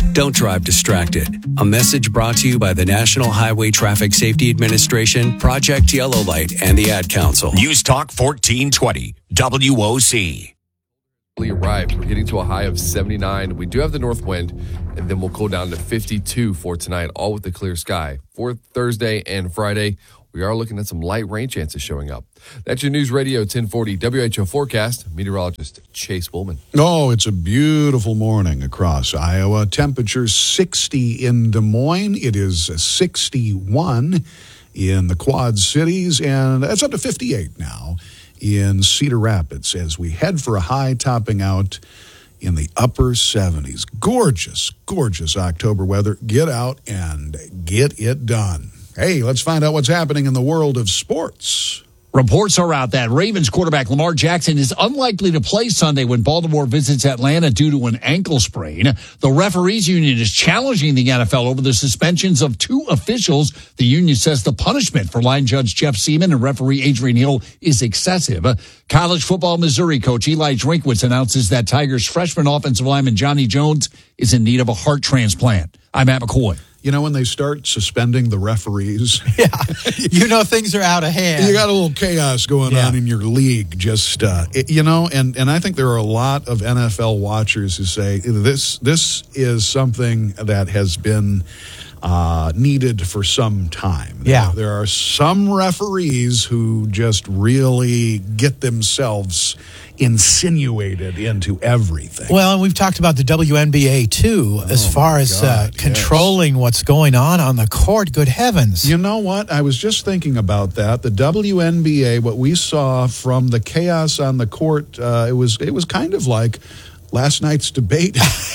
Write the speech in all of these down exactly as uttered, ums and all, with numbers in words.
Don't drive distracted. A message brought to you by the National Highway Traffic Safety Administration, Project Yellow Light, and the Ad Council. News Talk fourteen twenty, W O C. We arrived. We're getting to a high of seventy-nine. We do have the north wind, and then we'll cool down to fifty-two for tonight, all with the clear sky. For Thursday and Friday, we are looking at some light rain chances showing up. That's your News Radio ten forty W H O forecast. Meteorologist Chase Woolman. Oh, it's a beautiful morning across Iowa. Temperature sixty in Des Moines. It is sixty-one in the Quad Cities, and it's up to fifty-eight now in Cedar Rapids as we head for a high topping out in the upper seventies. Gorgeous, gorgeous October weather. Get out and get it done. Hey, let's find out what's happening in the world of sports. Reports are out that Ravens quarterback Lamar Jackson is unlikely to play Sunday when Baltimore visits Atlanta due to an ankle sprain. The referees union is challenging the N F L over the suspensions of two officials. The union says the punishment for line judge Jeff Seaman and referee Adrian Hill is excessive. College football Missouri coach Eli Drinkwitz announces that Tigers freshman offensive lineman Johnny Jones is in need of a heart transplant. I'm Matt McCoy. You know, when they start suspending the referees, yeah, you know things are out of hand. You got a little chaos going yeah. on in your league. Just uh, it, you know, and, and I think there are a lot of N F L watchers who say this this is something that has been uh, needed for some time. Yeah, there, there are some referees who just really get themselves insinuated into everything. Well, and we've talked about the W N B A too, oh as far as God, uh, controlling yes. what's going on on the court. Good heavens. You know what? I was just thinking about that. The W N B A, what we saw from the chaos on the court, uh, it was it was kind of like last night's debate.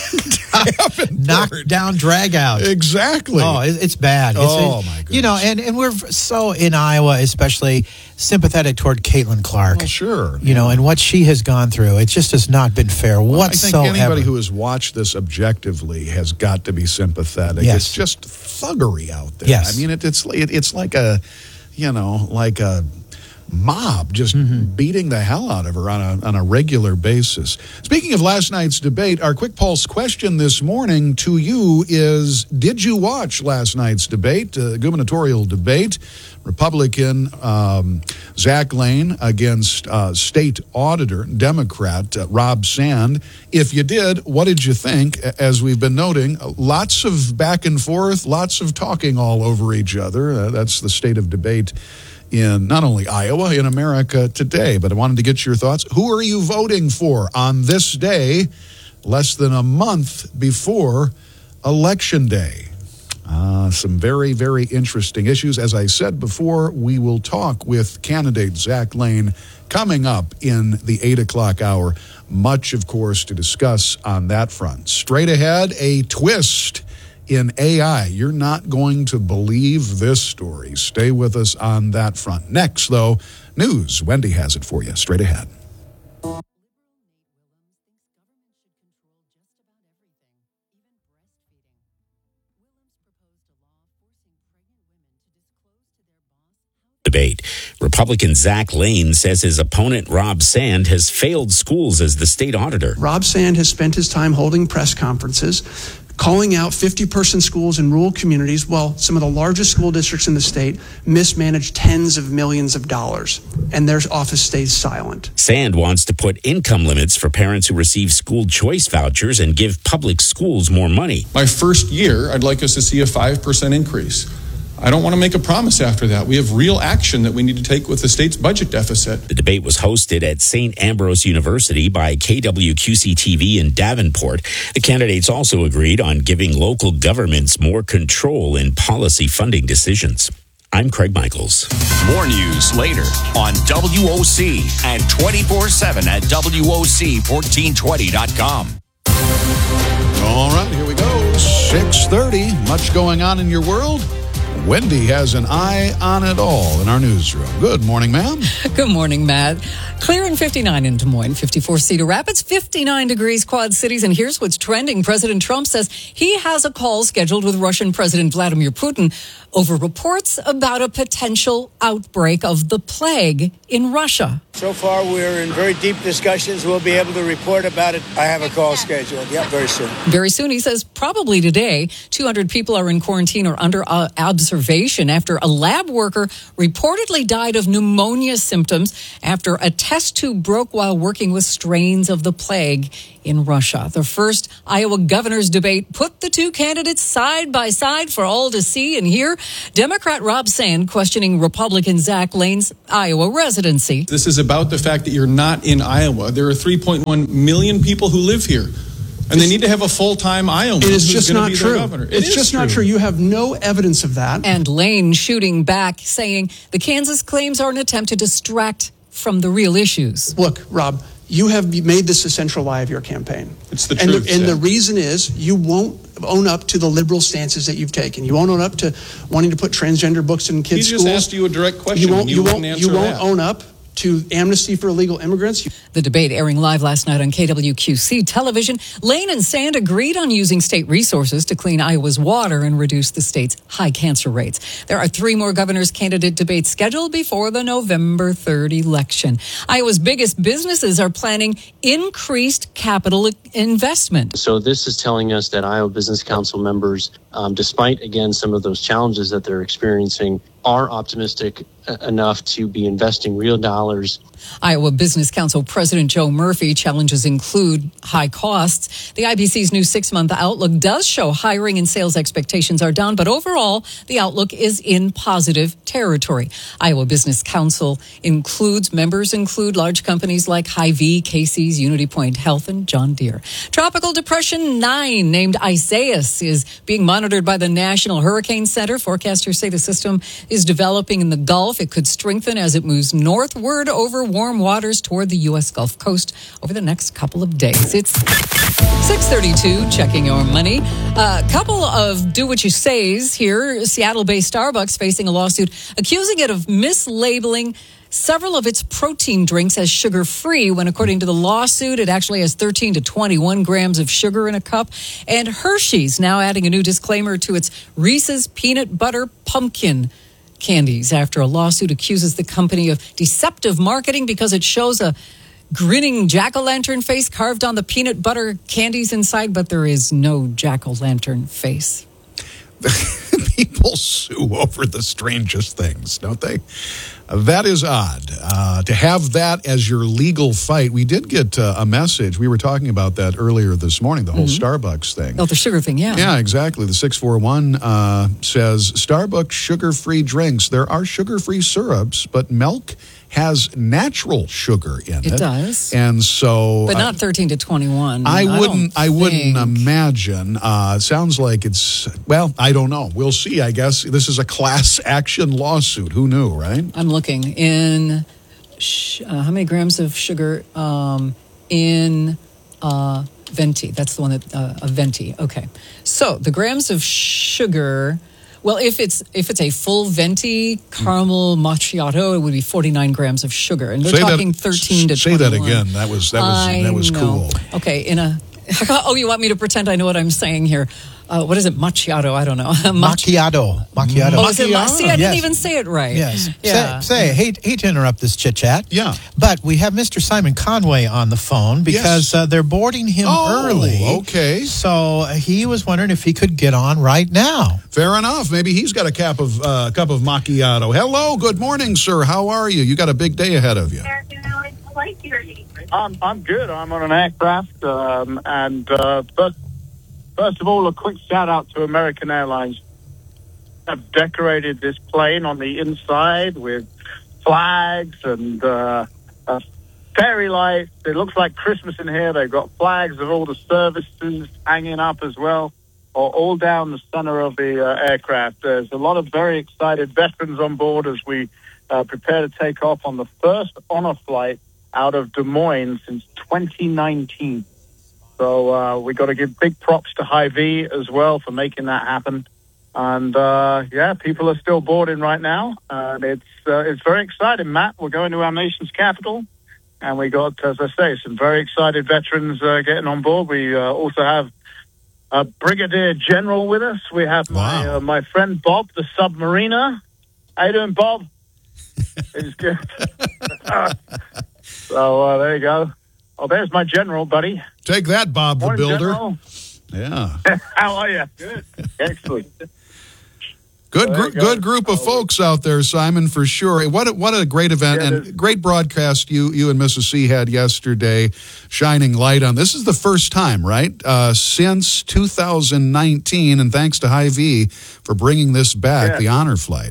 Knocked down, drag out. Exactly. Oh, it's bad. It's, oh, my goodness. You know, and, and we're so, in Iowa especially, sympathetic toward Caitlin Clark. Well, sure. You yeah. know, and what she has gone through. It just has not been fair well, whatsoever. I think anybody who has watched this objectively has got to be sympathetic. Yes. It's just thuggery out there. Yes. I mean, it, it's it, it's like a, you know, like a mob just mm-hmm. beating the hell out of her on a on a regular basis. Speaking of last night's debate, our quick pulse question this morning to you is: did you watch last night's debate, uh, gubernatorial debate? Republican um, Zach Lane against uh, state auditor Democrat uh, Rob Sand. If you did, what did you think? As we've been noting, lots of back and forth, lots of talking all over each other. Uh, that's the state of debate in not only Iowa, in America today. But I wanted to get your thoughts. Who are you voting for on this day, less than a month before Election Day? Uh, some very, very interesting issues. As I said before, we will talk with candidate Zach Lane coming up in the eight o'clock hour. Much, of course, to discuss on that front. Straight ahead, a twist in A I. You're not going to believe this story. Stay with us on that front. Next, though, news. Wendy has it for you. Straight ahead. Debate. Republican Zach Lane says his opponent Rob Sand has failed schools as the state auditor. Rob Sand has spent his time holding press conferences, calling out fifty-person schools in rural communities while some of the largest school districts in the state mismanage tens of millions of dollars, and their office stays silent. Sand wants to put income limits for parents who receive school choice vouchers and give public schools more money. My first year, I'd like us to see a five percent increase. I don't want to make a promise after that. We have real action that we need to take with the state's budget deficit. The debate was hosted at Saint Ambrose University by K W Q C T V in Davenport. The candidates also agreed on giving local governments more control in policy funding decisions. I'm Craig Michaels. More news later on W O C and twenty-four seven at W O C fourteen twenty dot com. All right, here we go. six thirty. Much going on in your world. Wendy has an eye on it all in our newsroom. Good morning, ma'am. Good morning, Matt. Clear and fifty-nine in Des Moines, fifty-four Cedar Rapids, fifty-nine degrees Quad Cities. And here's what's trending. President Trump says he has a call scheduled with Russian President Vladimir Putin over reports about a potential outbreak of the plague in Russia. So far, we're in very deep discussions. We'll be able to report about it. I have a call scheduled. Yeah, very soon. Very soon, he says, probably today. two hundred people are in quarantine or under uh, observation after a lab worker reportedly died of pneumonia symptoms after a test tube broke while working with strains of the plague in Russia. The first Iowa governor's debate put the two candidates side by side for all to see and hear. Democrat Rob Sand questioning Republican Zach Lane's Iowa residency. This is about the fact that you're not in Iowa. There are three point one million people who live here, and they need to have a full-time Iowan. It is just not be true. It it's is just true. not true. You have no evidence of that. And Lane shooting back, saying the Kansas claims are an attempt to distract from the real issues. Look, Rob, you have made this a central lie of your campaign. It's the and truth. The, and Sam. the reason is you won't own up to the liberal stances that you've taken. You won't own up to wanting to put transgender books in kids' He just schools. asked you a direct question. You won't. and You, you won't. wouldn't You answer won't that. own up to amnesty for illegal immigrants. The debate airing live last night on K W Q C television. Lane and Sand agreed on using state resources to clean Iowa's water and reduce the state's high cancer rates. There are three more governor's candidate debates scheduled before the November third election. Iowa's biggest businesses are planning increased capital investment. So this is telling us that Iowa Business Council members, um, despite, again, some of those challenges that they're experiencing, are optimistic enough to be investing real dollars. Iowa Business Council President Joe Murphy challenges include high costs. The I B C's new six-month outlook does show hiring and sales expectations are down, but overall, the outlook is in positive territory. Iowa Business Council includes, members include large companies like Hy-Vee, Casey's, Unity Point Health, and John Deere. Tropical Depression nine, named Isaias, is being monitored by the National Hurricane Center. Forecasters say the system is developing in the Gulf. It could strengthen as it moves northward over warm waters toward the U S Gulf Coast over the next couple of days. It's six thirty-two, checking your money. A couple of do-what-you-says here. Seattle-based Starbucks facing a lawsuit accusing it of mislabeling several of its protein drinks as sugar-free when, according to the lawsuit, it actually has thirteen to twenty-one grams of sugar in a cup. And Hershey's now adding a new disclaimer to its Reese's Peanut Butter Pumpkin candies after a lawsuit accuses the company of deceptive marketing because it shows a grinning jack-o'-lantern face carved on the peanut butter candies inside, but there is no jack-o'-lantern face. People sue over the strangest things, don't they? Uh, that is odd. Uh, to have that as your legal fight. We did get uh, a message. We were talking about that earlier this morning, the whole mm-hmm. Starbucks thing. Oh, the sugar thing, yeah. Yeah, exactly. The six four one uh, says, Starbucks sugar-free drinks. There are sugar-free syrups, but milk has natural sugar in it. It does. And so... But not thirteen to twenty-one. I, I wouldn't I wouldn't think. imagine. Uh, it sounds like it's, well, I don't know. We'll see, I guess. This is a class action lawsuit. Who knew, right? I'm looking. In sh- uh, how many grams of sugar um, in uh, Venti? That's the one that, uh, a Venti. Okay. So the grams of sugar... Well, if it's if it's a full Venti caramel macchiato, it would be forty-nine grams of sugar, and they're say talking that, thirteen to say twenty-one. Say that again. That was that was I that was know. cool. Okay, in a oh, you want me to pretend I know what I'm saying here? Uh, what is it? Macchiato? I don't know. Mach- Macchiato. Macchiato. Oh, is it ma- See, I didn't Yes. even say it right. Yes. Yeah. Say, say hate, hate to interrupt this chit chat. Yeah. But we have Mister Simon Conway on the phone because Yes. uh, they're boarding him Oh, early. okay. So uh, he was wondering if he could get on right now. Fair enough. Maybe he's got a cup of uh, cup of macchiato. Hello. Good morning, sir. How are you? You got a big day ahead of you. I'm, I'm good. I'm on an aircraft. Um, and uh, first, first of all, a quick shout out to American Airlines. Have decorated this plane on the inside with flags and uh, uh, fairy lights. It looks like Christmas in here. They've got flags of all the services hanging up as well, or all down the center of the uh, aircraft. There's a lot of very excited veterans on board as we uh, prepare to take off on the first honor flight out of Des Moines since twenty nineteen. So uh, we got to give big props to Hy-Vee as well for making that happen. And, uh, yeah, people are still boarding right now. And it's uh, it's very exciting, Matt. We're going to our nation's capital. And we got, as I say, some very excited veterans uh, getting on board. We uh, also have a brigadier general with us. We have my wow. uh, my friend Bob, the submariner. How you doing, Bob? He's good. So uh, there you go. Oh, there's my general, buddy. Take that, Bob the Morning, Builder. General. Yeah. How are you? Good. Excellent. Good, There gr- you go. good group of folks out there, Simon, for sure. What a, what a great event Yeah, and there's- great broadcast you you and Missus C had yesterday, shining light on. This is the first time, right, uh, since two thousand nineteen, and thanks to Hy-Vee for bringing this back, Yeah. the honor flight.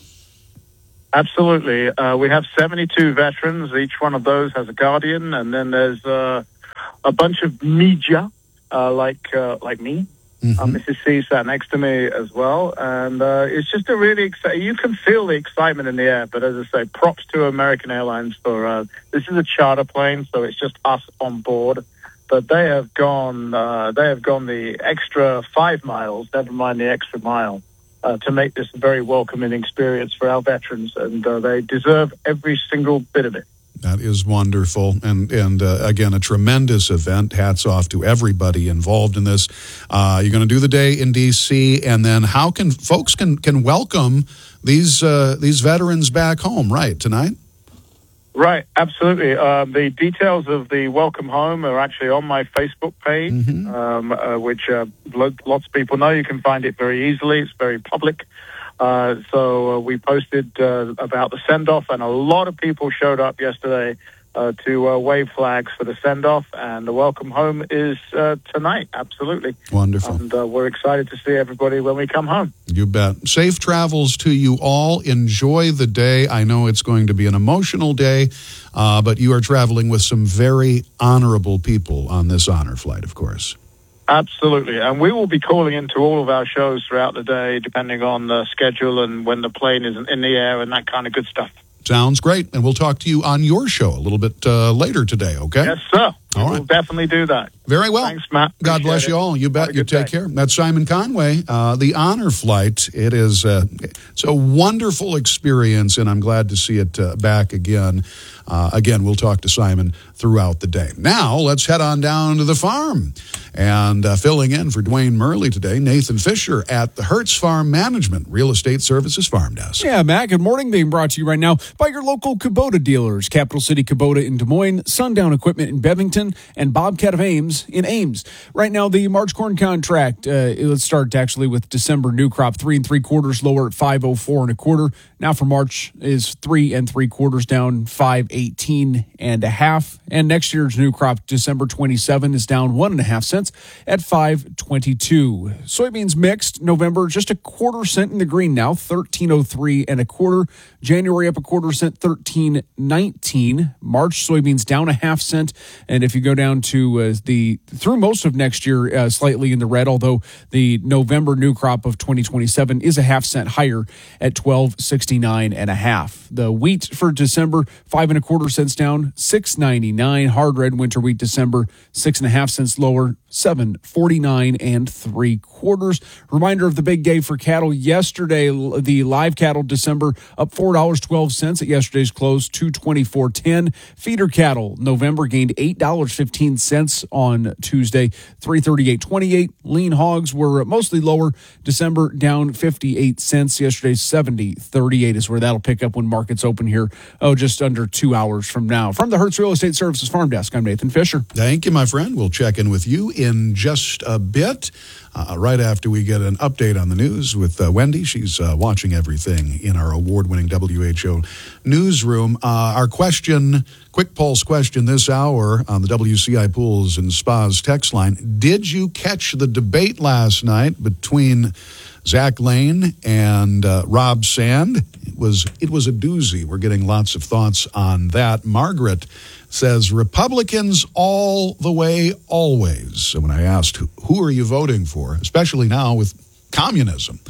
Absolutely. Uh, we have seventy-two veterans. Each one of those has a guardian, and then there's uh, a bunch of media, uh, like uh, like me. Mm-hmm. Uh, Missus C sat next to me as well, and uh, it's just a really exciting. You can feel the excitement in the air. But as I say, props to American Airlines for uh, this is a charter plane, so it's just us on board. But they have gone, uh, they have gone the extra five miles. Never mind the extra mile. Uh, to make this a very welcoming experience for our veterans, and uh, they deserve every single bit of it. That is wonderful, and and uh, again, a tremendous event. Hats off to everybody involved in this. Uh, you're going to do the day in D C, and then how can folks can can welcome these uh, these veterans back home? Right tonight. Right, absolutely. Um, the details of the welcome home are actually on my Facebook page, Mm-hmm. um, uh, which uh, lo- lots of people know. You can find it very easily. It's very public. Uh, so uh, we posted uh, about the send-off, and a lot of people showed up yesterday uh, to uh, wave flags for the send-off, and the welcome home is uh, tonight, absolutely. Wonderful. And uh, we're excited to see everybody when we come home. You bet. Safe travels to you all. Enjoy the day. I know it's going to be an emotional day, uh, but you are traveling with some very honorable people on this honor flight, of course. Absolutely. And we will be calling into all of our shows throughout the day, depending on the schedule and when the plane is in the air and that kind of good stuff. Sounds great. And we'll talk to you on your show a little bit uh, later today, okay? Yes, sir. All We'll right. definitely do that. Very well. Thanks, Matt. God Appreciate bless it. you all. You bet. Have a You good take day. care. That's Simon Conway. Uh, the honor flight. It is uh, it's a wonderful experience, and I'm glad to see it uh, back again. Uh, again, we'll talk to Simon throughout the day. Now, let's head on down to the farm. And uh, filling in for Dwayne Murley today, Nathan Fisher at the Hertz Farm Management Real Estate Services Farm Desk. Yeah, Matt, good morning. Being brought to you right now by your local Kubota dealers, Capital City Kubota in Des Moines, Sundown Equipment in Bevington, and Bobcat of Ames in Ames. Right now, the March corn contract, uh, let's start actually with December new crop, three and three quarters lower at five oh four and a quarter. Now for March is three and three quarters down five eighteen and a half. And next year's new crop, December twenty-seven, is down one and a half cents at five twenty-two. Soybeans mixed, November just a quarter cent in the green now, thirteen oh three and a quarter. January up a quarter cent, thirteen nineteen. March soybeans down a half cent. And if you go down to uh, the through most of next year, uh, slightly in the red, although the November new crop of twenty twenty-seven is a half cent higher at twelve sixty-nine and a half. The wheat for December, five and a quarter cents down, six ninety-nine. Hard red winter wheat December, six and a half cents lower, seven forty-nine and three quarters. Reminder of the big day for cattle yesterday. The live cattle December up four dollars and twelve cents at yesterday's close, two twenty-four ten. Feeder cattle November gained eight dollars and fifteen cents on Tuesday, three thirty-eight twenty-eight. Lean hogs were mostly lower. December down fifty-eight cents. Yesterday's seventy thirty-eight is where that'll pick up when markets open here, oh, just under two hours from now. From the Hertz Real Estate Services Farm Desk, I'm Nathan Fisher. Thank you, my friend. We'll check in with you in just a bit, uh, right after we get an update on the news with uh, Wendy. She's uh, watching everything in our award-winning W H O newsroom. Uh, our question, quick pulse question this hour on the W C I Pools and Spas text line. Did you catch the debate last night between Zach Lane and uh, Rob Sand? It was, it was a doozy. We're getting lots of thoughts on that. Margaret says Republicans all the way, always. So when I asked, who, who are you voting for, especially now with communism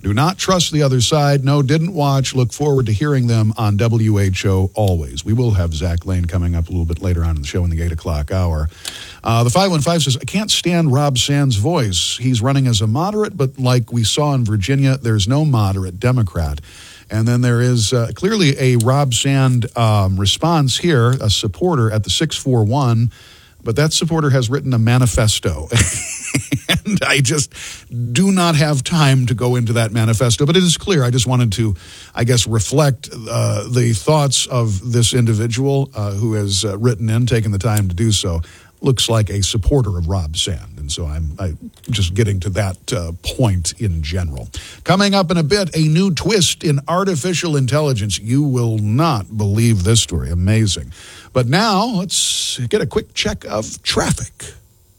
Do not trust the other side. No, didn't watch. Look forward to hearing them on W H O always. We will have Zach Lane coming up a little bit later on in the show in the eight o'clock hour. Uh, the five one five says, I can't stand Rob Sand's voice. He's running as a moderate, but like we saw in Virginia, there's no moderate Democrat. And then there is uh, clearly a Rob Sand um, response here, a supporter at the six four one, but that supporter has written a manifesto. And I just do not have time to go into that manifesto. But it is clear. I just wanted to, I guess, reflect uh, the thoughts of this individual uh, who has uh, written in, taken the time to do so. Looks like a supporter of Rob Sand. And so I'm I, just getting to that uh, point in general. Coming up in a bit, a new twist in artificial intelligence. You will not believe this story. Amazing. But now let's get a quick check of traffic.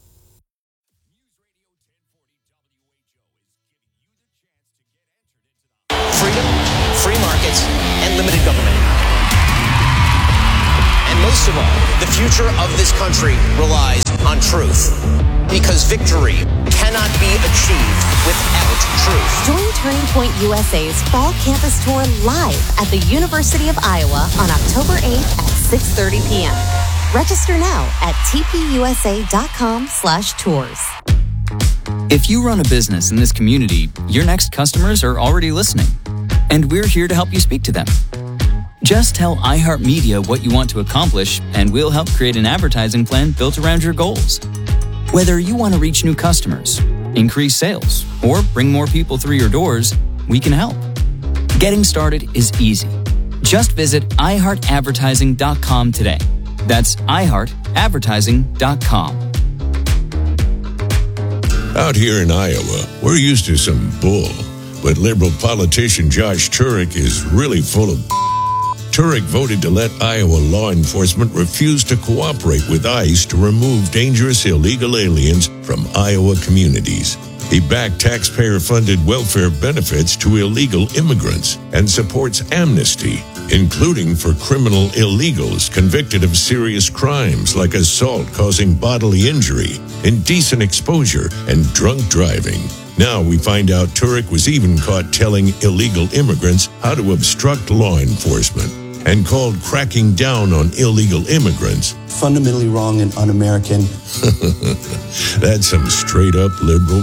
Freedom, free markets, and limited government. And most of all, the future of this country relies on truth. Because victory cannot be achieved without truth. Join Turning Point U S A's Fall Campus Tour live at the University of Iowa on October eighth at six thirty p.m. Register now at tpusa.com slash tours. If you run a business in this community, your next customers are already listening, and we're here to help you speak to them. Just tell iHeartMedia what you want to accomplish, and we'll help create an advertising plan built around your goals. Whether you want to reach new customers, increase sales, or bring more people through your doors, we can help. Getting started is easy. Just visit i heart advertising dot com today. That's i heart advertising dot com. Out here in Iowa, we're used to some bull, but Liberal politician Josh Turek is really full of Turek voted to let Iowa law enforcement refuse to cooperate with ICE to remove dangerous illegal aliens from Iowa communities. He backed taxpayer-funded welfare benefits to illegal immigrants and supports amnesty, including for criminal illegals convicted of serious crimes like assault causing bodily injury, indecent exposure, and drunk driving. Now we find out Turek was even caught telling illegal immigrants how to obstruct law enforcement and called cracking down on illegal immigrants fundamentally wrong and un-American. That's some straight-up liberal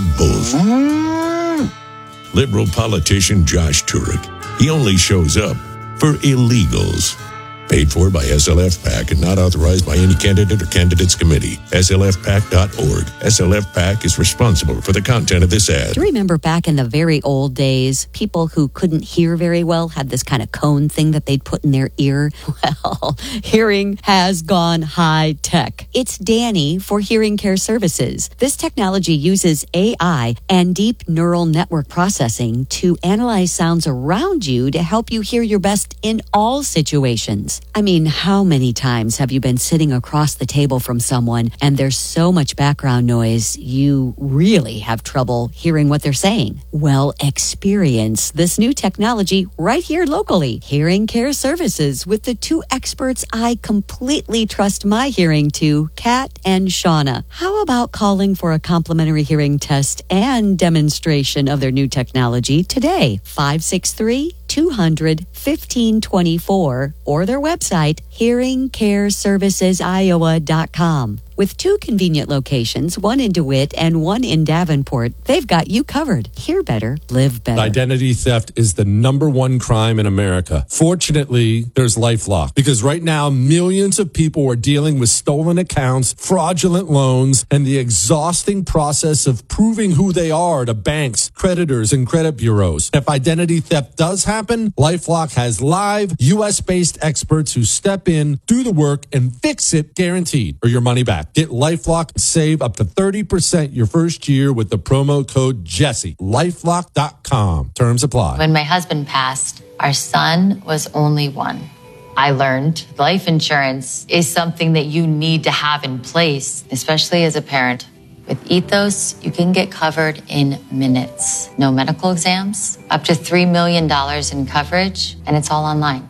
bullshit. Liberal politician Josh Turek. He only shows up for illegals. Paid for by S L F PAC and not authorized by any candidate or candidates committee. S L F pac dot org. S L F PAC is responsible for the content of this ad. Do you remember back in the very old days, people who couldn't hear very well had this kind of cone thing that they'd put in their ear? Well, hearing has gone high tech. It's Danny for Hearing Care Services. This technology uses A I and deep neural network processing to analyze sounds around you to help you hear your best in all situations. I mean, how many times have you been sitting across the table from someone and there's so much background noise you really have trouble hearing what they're saying? Well, experience this new technology right here locally. Hearing Care Services with the two experts I completely trust my hearing to, Kat and Shauna. How about calling for a complimentary hearing test and demonstration of their new technology today? five six three, two hundred, fifteen twenty-four or their website, hearing care services iowa dot com. With two convenient locations, one in DeWitt and one in Davenport, they've got you covered. Hear better, live better. Identity theft is the number one crime in America. Fortunately, there's LifeLock, because right now millions of people are dealing with stolen accounts, fraudulent loans, and the exhausting process of proving who they are to banks, creditors, and credit bureaus. If identity theft does happen, LifeLock has live U S-based experts who step in, do the work, and fix it guaranteed, or your money back. Get LifeLock and save up to thirty percent your first year with the promo code Jesse. LifeLock dot com. Terms apply. When my husband passed, our son was only one. I learned life insurance is something that you need to have in place, especially as a parent. With Ethos, you can get covered in minutes. No medical exams, up to three million dollars in coverage, and it's all online.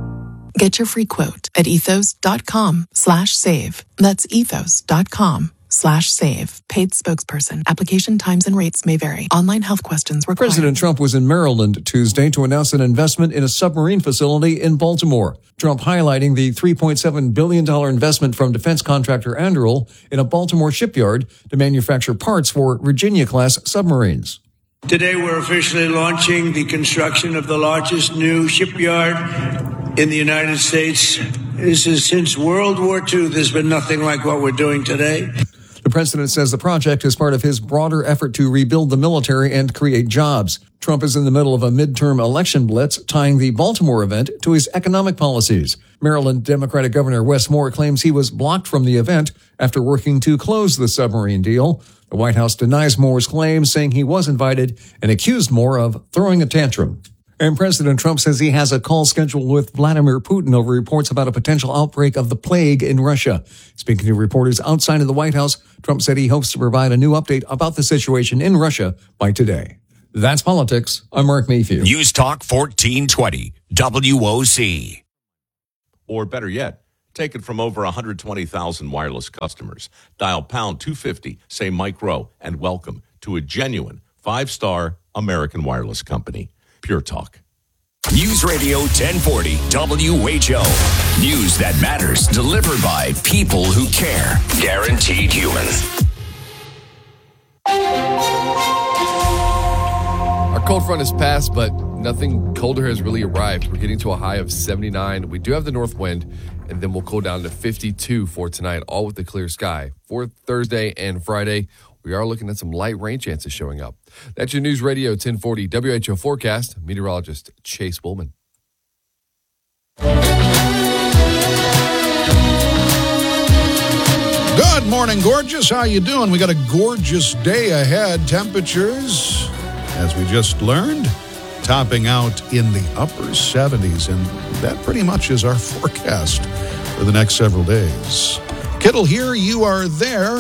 Get your free quote at ethos.com slash save. That's ethos.com slash save. Paid spokesperson. Application times and rates may vary. Online health questions required. President Trump was in Maryland Tuesday to announce an investment in a submarine facility in Baltimore. Trump highlighting the three point seven billion dollars investment from defense contractor Anduril in a Baltimore shipyard to manufacture parts for Virginia-class submarines. Today, we're officially launching the construction of the largest new shipyard in the United States. This is since World War Two. There's been nothing like what we're doing today. The president says the project is part of his broader effort to rebuild the military and create jobs. Trump is in the middle of a midterm election blitz, tying the Baltimore event to his economic policies. Maryland Democratic Governor Wes Moore claims he was blocked from the event after working to close the submarine deal. The White House denies Moore's claims, saying he was invited, and accused Moore of throwing a tantrum. And President Trump says he has a call scheduled with Vladimir Putin over reports about a potential outbreak of the plague in Russia. Speaking to reporters outside of the White House, Trump said he hopes to provide a new update about the situation in Russia by today. That's politics. I'm Mark Mayfield. News Talk fourteen twenty, W O C. Or better yet, take it from over one hundred twenty thousand wireless customers. Dial pound two fifty, say Mike Rowe, and welcome to a genuine five-star American wireless company. Pure Talk. News Radio ten forty W H O. News that matters, delivered by people who care. Guaranteed human. Our cold front has passed, but nothing colder has really arrived. We're getting to a high of seventy-nine. We do have the north wind, and then we'll cool down to fifty-two for tonight, all with the clear sky. For Thursday and Friday, we are looking at some light rain chances showing up. That's your News Radio ten forty W H O forecast. Meteorologist Chase Woolman. Good morning, gorgeous. How you doing? We got a gorgeous day ahead. Temperatures, as we just learned, topping out in the upper seventies, and that pretty much is our forecast for the next several days. Kittle here, you are there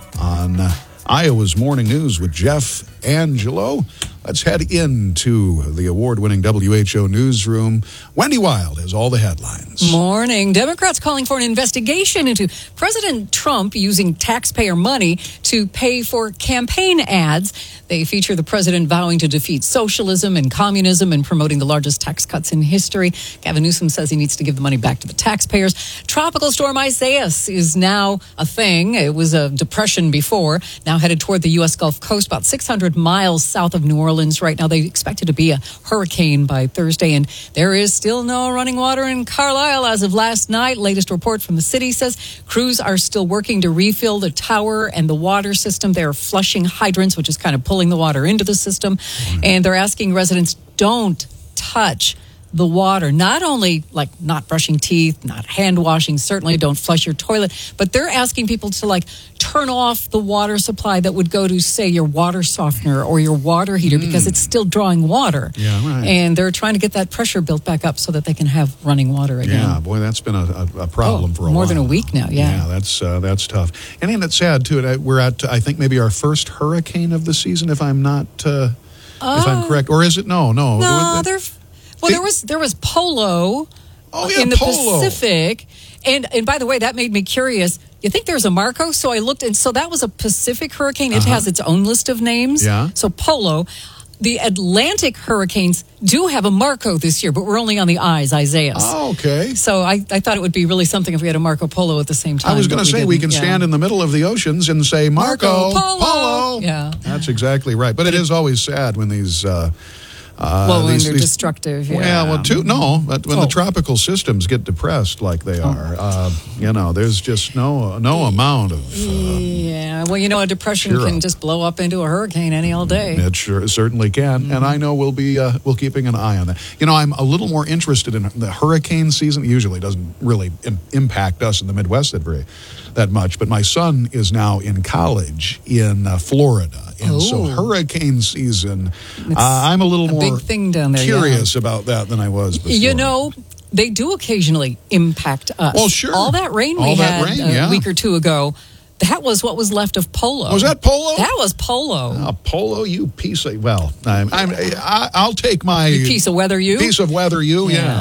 on Iowa's Morning News with Jeff Angelo. Let's head into the award-winning W H O newsroom. Wendy Wild has all the headlines. Morning. Democrats calling for an investigation into President Trump using taxpayer money to pay for campaign ads. They feature the president vowing to defeat socialism and communism and promoting the largest tax cuts in history. Gavin Newsom says he needs to give the money back to the taxpayers. Tropical storm Isaias is now a thing. It was a depression before, now headed toward the U S Gulf Coast, about six hundred miles south of New Orleans. Right now, they expect it to be a hurricane by Thursday, and there is still no running water in Carlisle as of last night. Latest report from the city says crews are still working to refill the tower and the water system. They're flushing hydrants, which is kind of pulling the water into the system, and they're asking residents don't touch the water. Not only like not brushing teeth, not hand washing, certainly don't flush your toilet, but they're asking people to like turn off the water supply that would go to, say, your water softener or your water heater mm. because it's still drawing water. Yeah, right. And they're trying to get that pressure built back up so that they can have running water again. Yeah, boy, that's been a, a, a problem oh, for a more while. than a week now, yeah. Yeah, that's uh, that's tough. And ain't it sad, too? We're at, I think, maybe our first hurricane of the season, if I'm not, uh, uh, if I'm correct. Or is it? No, no. No, they're... Well, there was there was Polo oh, yeah, in the Polo. Pacific, and and by the way, that made me curious. You think there's a Marco? So I looked, and so that was a Pacific hurricane. It uh-huh. has its own list of names. Yeah. So Polo. The Atlantic hurricanes do have a Marco this year, but we're only on the eyes, Isaias. Oh, okay. So I, I thought it would be really something if we had a Marco Polo at the same time. I was going to say we can yeah. stand in the middle of the oceans and say Marco, Marco Polo. Polo. Yeah. That's exactly right. But it is always sad when these... Uh, Uh, well, when these, they're these, destructive. Yeah. Well, well, too, no, but when oh. the tropical systems get depressed like they are, uh, you know, there's just no no amount of. Uh, yeah, well, you know, a depression can up. just blow up into a hurricane any old day. It sure certainly can, mm-hmm. and I know we'll be uh, we'll keeping an eye on that. You know, I'm a little more interested in the hurricane season. It usually doesn't really im- impact us in the Midwest that very that much, but my son is now in college in uh, Florida. And Ooh. so hurricane season, uh, I'm a little a more big thing down there, curious yeah. about that than I was before. You know, they do occasionally impact us. Well, sure. All that rain All we that had rain, a yeah. week or two ago, that was what was left of Polo. Was that Polo? That was Polo. Uh, Polo, you piece of, well, I'm, I'm, I, I'll take my... You piece of weather, you? Piece of weather, you, yeah. yeah.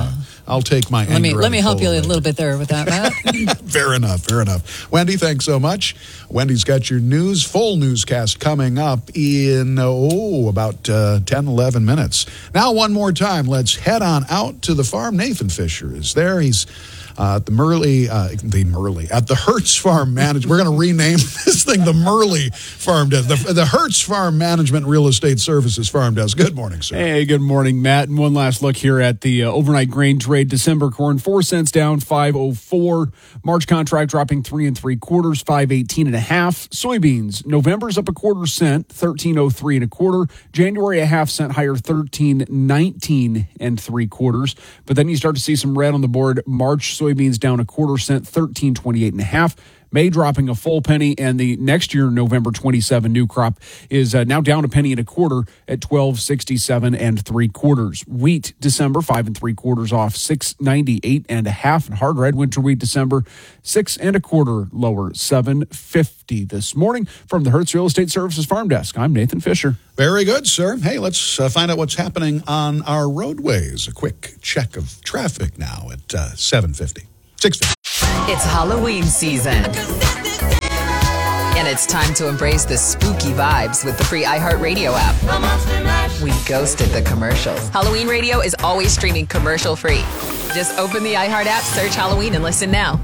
I'll take my Let anger me let out me of help you a Polaroid. little bit there with that, Matt. Fair enough, fair enough. Wendy, thanks so much. Wendy's got your news, full newscast coming up in, oh, about uh, ten, eleven minutes. Now, one more time, let's head on out to the farm. Nathan Fisher is there. He's uh, at the Murley, uh, the Murley, at the Hertz Farm Management. We're going to rename this thing the Murley Farm Desk, the, the Hertz Farm Management Real Estate Services Farm Desk. Good morning, sir. Hey, good morning, Matt. And one last look here at the uh, overnight grain trade. December corn, four cents down, five oh four. March contract dropping three and three quarters, five eighteen and a half. Soybeans, November's up a quarter cent, thirteen oh three and a quarter. January a half cent higher, thirteen nineteen and three quarters. But then you start to see some red on the board. March soybeans down a quarter cent, thirteen twenty-eight and a half. May dropping a full penny, and the next year, November twenty-seven new crop is uh, now down a penny and a quarter at twelve sixty-seven and three quarters. Wheat December five and three quarters off six ninety-eight and a half, and hard red winter wheat December six and a quarter lower seven fifty this morning. From the Hertz Real Estate Services Farm Desk, I'm Nathan Fisher. Very good, sir. Hey, let's uh, find out what's happening on our roadways. A quick check of traffic now at uh, seven fifty, six fifty. It's Halloween season. And it's time to embrace the spooky vibes with the free iHeartRadio app. We ghosted the commercials. Halloween radio is always streaming commercial free. Just open the iHeart app, search Halloween, and listen now.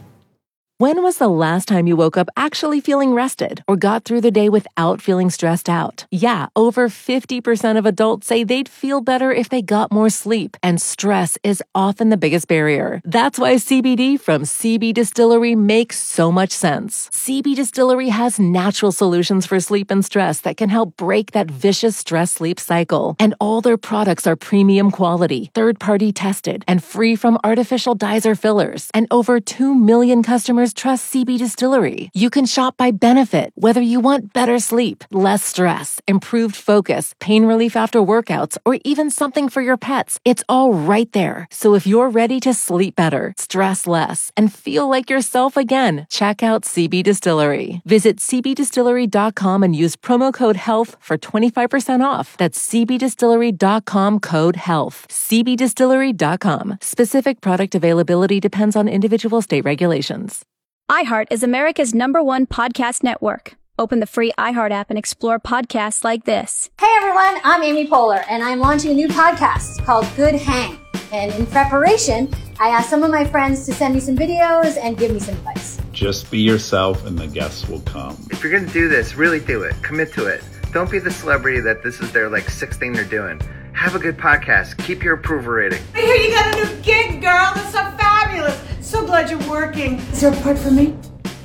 When was the last time you woke up actually feeling rested or got through the day without feeling stressed out? Yeah, over fifty percent of adults say they'd feel better if they got more sleep, and stress is often the biggest barrier. That's why C B D from C B Distillery makes so much sense. C B Distillery has natural solutions for sleep and stress that can help break that vicious stress-sleep cycle. And all their products are premium quality, third-party tested, and free from artificial dyes or fillers. And over two million customers trust C B Distillery. You can shop by benefit, whether you want better sleep, less stress, improved focus, pain relief after workouts, or even something for your pets. It's all right there. So if you're ready to sleep better, stress less, and feel like yourself again, check out C B Distillery. Visit c b distillery dot com and use promo code HEALTH for twenty-five percent off. That's c b distillery dot com code HEALTH. c b distillery dot com. Specific product availability depends on individual state regulations. iHeart is America's number one podcast network. Open the free iHeart app and explore podcasts like this. Hey everyone, I'm Amy Poehler, and I'm launching a new podcast called Good Hang. And in preparation, I asked some of my friends to send me some videos and give me some advice. Just be yourself and the guests will come. If you're going to do this, really do it. Commit to it. Don't be the celebrity that this is their like sixth thing they're doing. Have a good podcast. Keep your approval rating. I hear you got a new gig, girl. That's so fabulous. So glad you're working. Is there a part for me?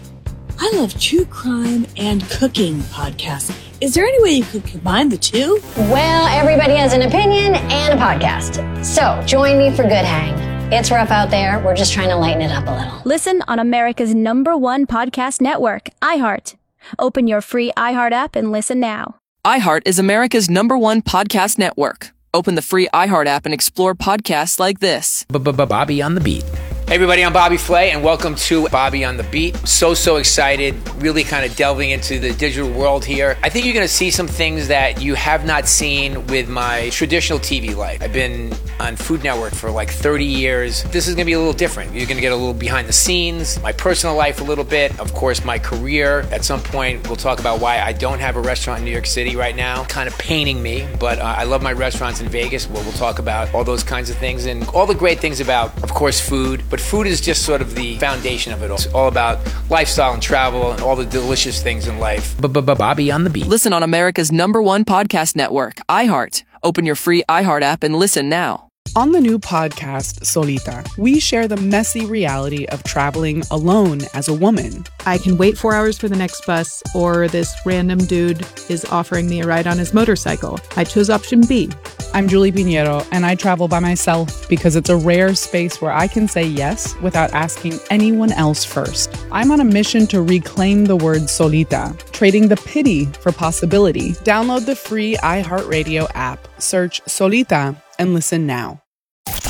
I love true crime and cooking podcasts. Is there any way you could combine the two? Well, everybody has an opinion and a podcast. So join me for Good Hang. It's rough out there. We're just trying to lighten it up a little. Listen on America's number one podcast network, iHeart. Open your free iHeart app and listen now. iHeart is America's number one podcast network. Open the free iHeart app and explore podcasts like this. Bobby on the Beat. Hey everybody, I'm Bobby Flay, and welcome to Bobby on the Beat. So, so excited, really kind of delving into the digital world here. I think you're going to see some things that you have not seen with my traditional T V life. I've been on Food Network for like thirty years. This is going to be a little different. You're going to get a little behind the scenes, my personal life a little bit, of course, my career. At some point, we'll talk about why I don't have a restaurant in New York City right now. Kind of paining me, but uh, I love my restaurants in Vegas. Well, we'll talk about all those kinds of things and all the great things about, of course, food. But food is just sort of the foundation of it all. It's all about lifestyle and travel and all the delicious things in life. Bobby on the Beat. Listen on America's number one podcast network, iHeart. Open your free iHeart app and listen now. On the new podcast, Solita, we share the messy reality of traveling alone as a woman. I can wait four hours for the next bus, or this random dude is offering me a ride on his motorcycle. I chose option B. I'm Julie Pinheiro, and I travel by myself because it's a rare space where I can say yes without asking anyone else first. I'm on a mission to reclaim the word solita, trading the pity for possibility. Download the free iHeartRadio app, search Solita, and listen now.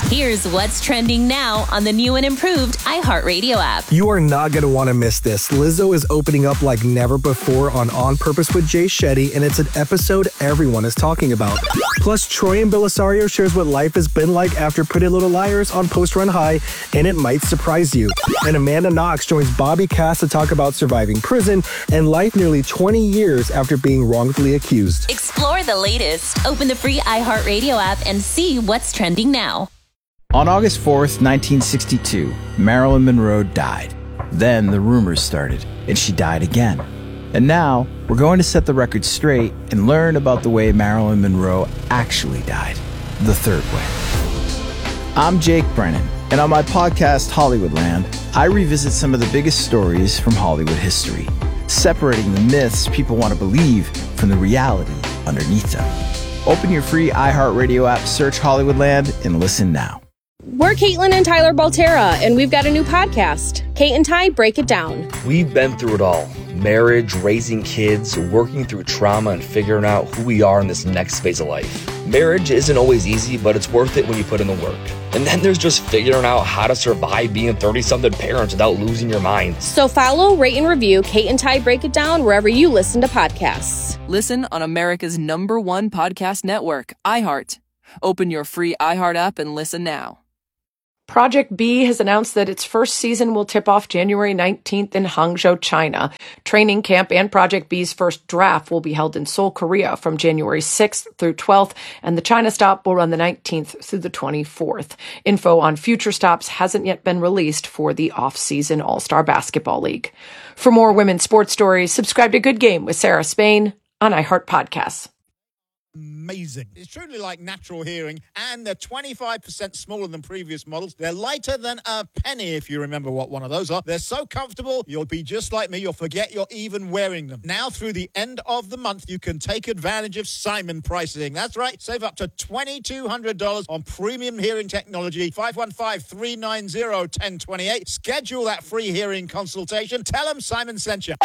Here's what's trending now on the new and improved iHeartRadio app. You are not going to want to miss this. Lizzo is opening up like never before on On Purpose with Jay Shetty, and it's an episode everyone is talking about. Plus, Troy and Belisario shares what life has been like after Pretty Little Liars on Post Run High, and it might surprise you. And Amanda Knox joins Bobby Cass to talk about surviving prison and life nearly twenty years after being wrongfully accused. Explore the latest. Open the free iHeartRadio app and see what's trending now. On August fourth, nineteen sixty-two, Marilyn Monroe died. Then the rumors started, and she died again. And now, we're going to set the record straight and learn about the way Marilyn Monroe actually died. The third way. I'm Jake Brennan, and on my podcast, Hollywoodland, I revisit some of the biggest stories from Hollywood history, separating the myths people want to believe from the reality underneath them. Open your free iHeartRadio app, search Hollywoodland, and listen now. We're Caitlin and Tyler Baltera, and we've got a new podcast, Kate and Ty Break It Down. We've been through it all. Marriage, raising kids, working through trauma, and figuring out who we are in this next phase of life. Marriage isn't always easy, but it's worth it when you put in the work. And then there's just figuring out how to survive being thirty-something parents without losing your mind. So follow, rate, and review Kate and Ty Break It Down wherever you listen to podcasts. Listen on America's number one podcast network, iHeart. Open your free iHeart app and listen now. Project B has announced that its first season will tip off January nineteenth in Hangzhou, China. Training camp and Project B's first draft will be held in Seoul, Korea from January sixth through twelfth, and the China stop will run the nineteenth through the twenty-fourth. Info on future stops hasn't yet been released for the off-season All-Star Basketball League. For more women's sports stories, subscribe to Good Game with Sarah Spain on iHeart Podcasts. Amazing. It's truly like natural hearing, and they're twenty-five percent smaller than previous models. They're lighter than a penny, if you remember what one of those are. They're so comfortable, you'll be just like me. You'll forget you're even wearing them. Now, through the end of the month, you can take advantage of Simon pricing. That's right. Save up to two thousand two hundred dollars on premium hearing technology. five one five, three nine zero, one zero two eight. Schedule that free hearing consultation. Tell them Simon sent you.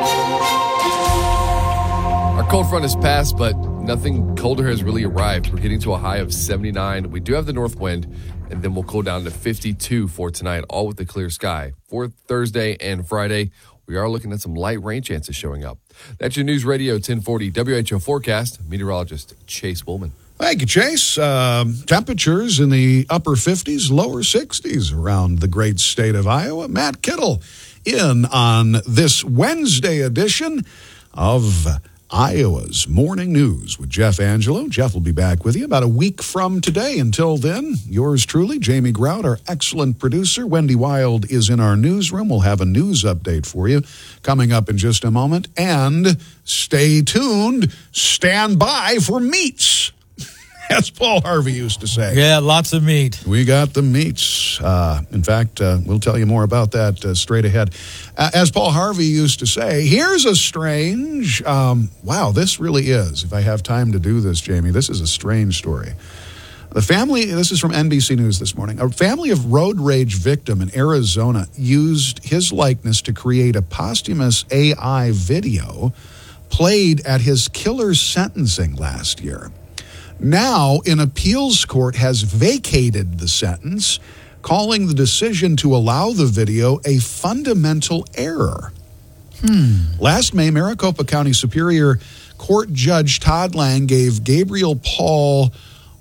Our cold front has passed, but nothing colder has really arrived. We're getting to a high of seventy-nine. We do have the north wind, and then we'll cool down to fifty-two for tonight, all with the clear sky. For Thursday and Friday, we are looking at some light rain chances showing up. That's your News Radio ten forty W H O forecast. Meteorologist Chase Woolman. Thank you, Chase. Um, temperatures in the upper fifties, lower sixties around the great state of Iowa. Matt Kittle in on this Wednesday edition of Iowa's Morning News with Jeff Angelo. Jeff will be back with you about a week from today. Until then, yours truly, Jamie Grout, our excellent producer. Wendy Wild is in our newsroom. We'll have a news update for you coming up in just a moment. And stay tuned. Stand by for meats. As Paul Harvey used to say. Yeah, lots of meat. We got the meats. Uh, in fact, uh, we'll tell you more about that uh, straight ahead. Uh, as Paul Harvey used to say, here's a strange, um, wow, this really is. If I have time to do this, Jamie, this is a strange story. The family, this is from N B C News this morning, a family of road rage victim in Arizona used his likeness to create a posthumous A I video played at his killer's sentencing last year. Now, an appeals court has vacated the sentence, calling the decision to allow the video a fundamental error. Hmm. Last May, Maricopa County Superior Court Judge Todd Lang gave Gabriel Paul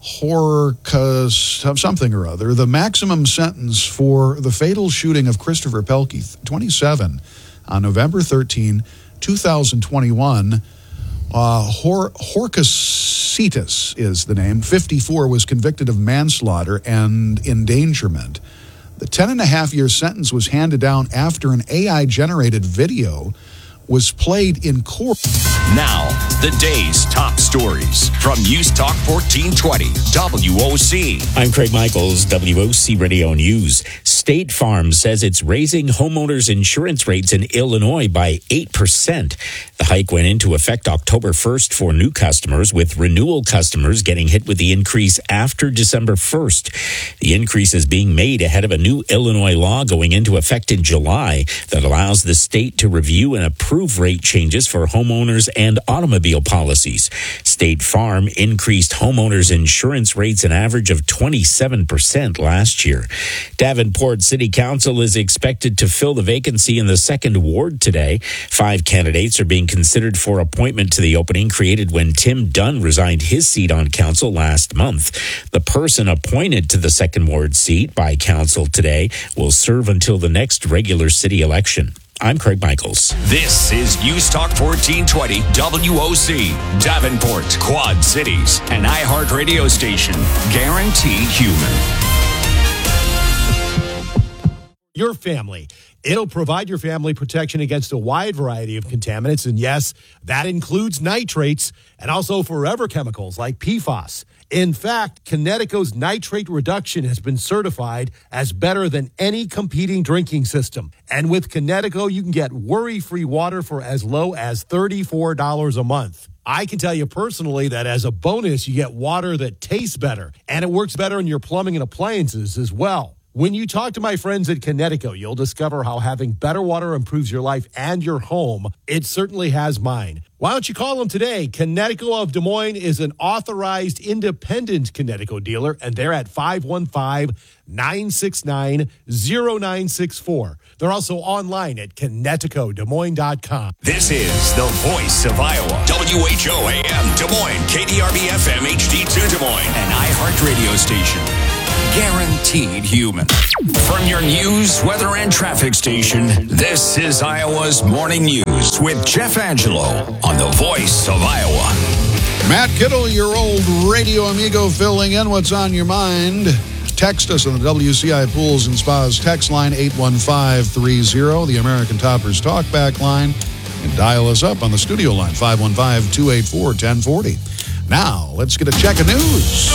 Horcus, something or other, the maximum sentence for the fatal shooting of Christopher Pelkey, twenty-seven, on November thirteenth, twenty twenty-one. Uh, Hor- Horcasitas is the name. fifty-four was convicted of manslaughter and endangerment. The ten and a half year sentence was handed down after an A I generated video was played in court. Now, the day's top stories from News Talk fourteen twenty W O C. I'm Craig Michaels, W O C Radio News. State Farm says it's raising homeowners insurance rates in Illinois by eight percent. The hike went into effect October first for new customers, with renewal customers getting hit with the increase after December first. The increase is being made ahead of a new Illinois law going into effect in July that allows the state to review and approve rate changes for homeowners and automobile policies. State Farm increased homeowners insurance rates an average of twenty-seven percent last year. Davenport City Council is expected to fill the vacancy in the second ward today. Five candidates are being considered for appointment to the opening created when Tim Dunn resigned his seat on council last month. The person appointed to the second ward seat by council today will serve until the next regular city election. I'm Craig Michaels. This is News Talk fourteen twenty W O C, Davenport, Quad Cities, an iHeart radio station. Guaranteed human. Your family. It'll provide your family protection against a wide variety of contaminants. And yes, that includes nitrates and also forever chemicals like P FAS. In fact, Connecticut's nitrate reduction has been certified as better than any competing drinking system. And with Connecticut, you can get worry-free water for as low as thirty-four dollars a month. I can tell you personally that as a bonus, you get water that tastes better, and it works better in your plumbing and appliances as well. When you talk to my friends at Connecticut, you'll discover how having better water improves your life and your home. It certainly has mine. Why don't you call them today? Connecticut of Des Moines is an authorized independent Connecticut dealer, and they're at five one five, nine six nine, zero nine six four. They're also online at Connecticut Des Moines dot com. This is the voice of Iowa. W H O A M Des Moines, K D R B F M H D two Des Moines, an iHeart radio station. Guaranteed human. From your news, weather, and traffic station, this is Iowa's Morning News with Jeff Angelo on the voice of Iowa. Matt Kittle, your old radio amigo, filling in what's on your mind. Text us on the W C I Pools and Spas text line eight one five three zero, the American Toppers talkback line, and dial us up on the studio line five one five, two eight four, one zero four zero. Now, let's get a check of news.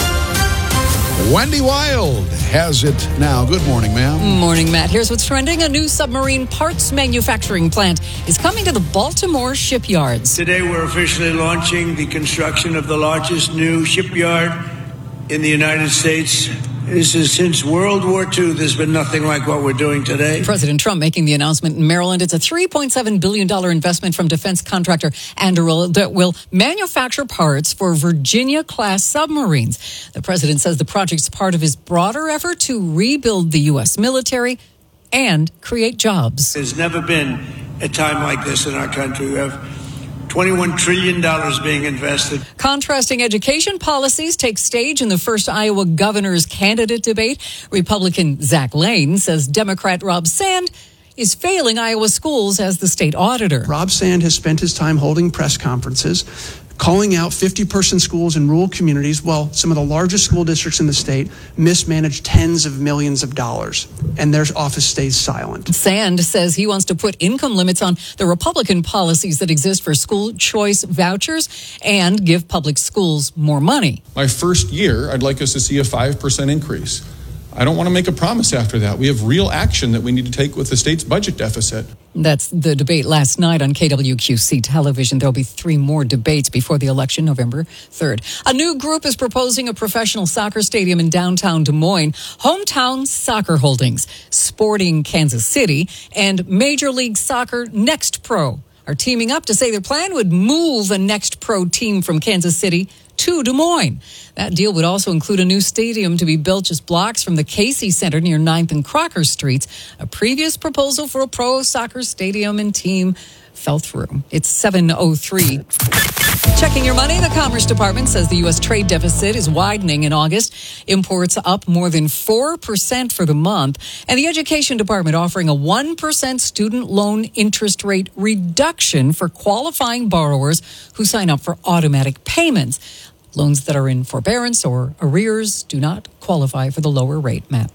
Wendy Wild has it now. Good morning, ma'am. Morning, Matt. Here's what's trending. A new submarine parts manufacturing plant is coming to the Baltimore shipyards. Today, we're officially launching the construction of the largest new shipyard in the United States. This is since World War Two. There's been nothing like what we're doing today. President Trump making the announcement in Maryland. It's a three point seven billion dollars investment from defense contractor Anduril that will manufacture parts for Virginia-class submarines. The president says the project's part of his broader effort to rebuild the U S military and create jobs. There's never been a time like this in our country. We have twenty-one trillion dollars being invested. Contrasting education policies take stage in the first Iowa governor's candidate debate. Republican Zach Lane says Democrat Rob Sand is failing Iowa schools as the state auditor. Rob Sand has spent his time holding press conferences, calling out fifty-person schools in rural communities while some of the largest school districts in the state mismanage tens of millions of dollars, and their office stays silent. Sand says he wants to put income limits on the Republican policies that exist for school choice vouchers and give public schools more money. My first year, I'd like us to see a five percent increase. I don't want to make a promise after that. We have real action that we need to take with the state's budget deficit. That's the debate last night on K W Q C television. There'll be three more debates before the election, November third. A new group is proposing a professional soccer stadium in downtown Des Moines. Hometown Soccer Holdings, Sporting Kansas City, and Major League Soccer Next Pro are teaming up to say their plan would move a Next Pro team from Kansas City to Des Moines. That deal would also include a new stadium to be built just blocks from the Casey Center near ninth and Crocker Streets. A previous proposal for a pro soccer stadium and team fell through. It's seven oh three. Checking your money, the Commerce Department says the U S trade deficit is widening in August. Imports up more than four percent for the month. And the Education Department offering a one percent student loan interest rate reduction for qualifying borrowers who sign up for automatic payments. Loans that are in forbearance or arrears do not qualify for the lower rate, Matt.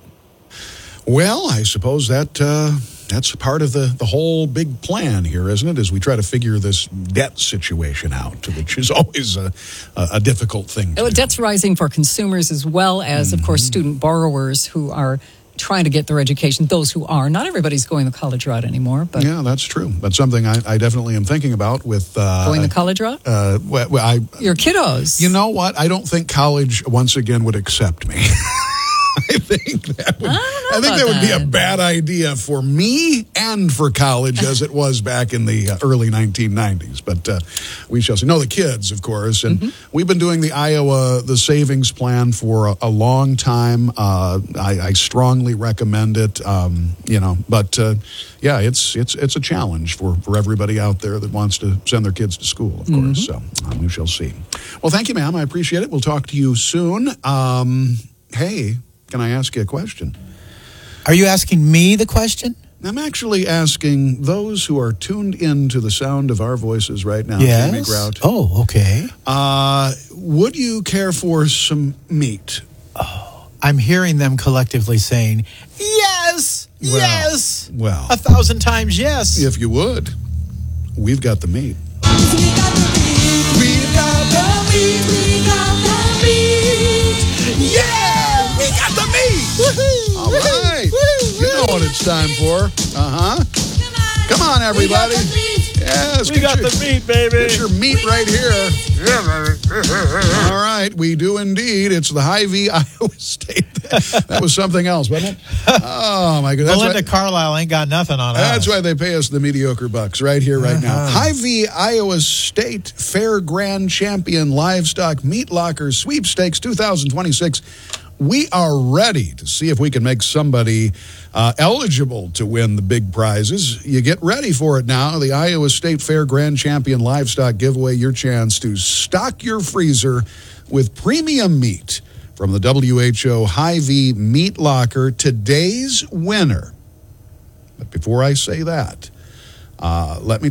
Well, I suppose that uh, that's part of the, the whole big plan here, isn't it, as we try to figure this debt situation out, which is always a, a, a difficult thing to do. Debt's rising for consumers as well as, mm-hmm. of course, student borrowers who are trying to get their education, those who are. Not everybody's going the college route anymore. But yeah, that's true. That's something I, I definitely am thinking about with... Uh, going the college route? Uh, well, I, Your kiddos. You know what? I don't think college, once again, would accept me. I think that would, I, I think that would be a bad idea for me and for college as it was back in the uh, early nineteen nineties. But uh, we shall see. No, the kids, of course. And mm-hmm. we've been doing the Iowa, the savings plan for a, a long time. Uh, I, I strongly recommend it, um, you know. But, uh, yeah, it's it's it's a challenge for, for everybody out there that wants to send their kids to school, of mm-hmm. course. So uh, we shall see. Well, thank you, ma'am. I appreciate it. We'll talk to you soon. Um, hey... Can I ask you a question? Are you asking me the question? I'm actually asking those who are tuned in to the sound of our voices right now. Yes. Jamie Grout. Oh, okay. Uh, would you care for some meat? Oh, I'm hearing them collectively saying, yes, well, yes. Well. A thousand times yes. If you would. We've got the meat. We've got the meat. We've got the meat. We've got the meat. Yeah! We got the meat! Woo-hoo! All right. Woo-hoo! You know what it's time for. Uh-huh. Come on, everybody. We got the meat. Yes, we got your, the meat, baby. Get your meat right here. Yeah, baby. All right, we do indeed. It's the Hy-Vee Iowa State. That was something else, wasn't it? Oh, my goodness. Belinda Carlisle ain't got nothing on us. That's why they pay us the mediocre bucks right here, right uh-huh. now. Hy-Vee Iowa State Fair Grand Champion Livestock Meat Locker Sweepstakes two thousand twenty-six. We are ready to see if we can make somebody uh, eligible to win the big prizes. You get ready for it now. The Iowa State Fair Grand Champion Livestock Giveaway, your chance to stock your freezer with premium meat from the W H O Hy-Vee Meat Locker. Today's winner. But before I say that, uh, let me